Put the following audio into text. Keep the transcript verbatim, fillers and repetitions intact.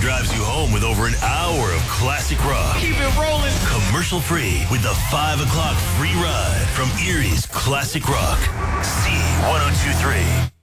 drives you home with over an hour of classic rock. Keep it rolling. Commercial free with the five o'clock free ride from Erie's Classic Rock. C one oh two three.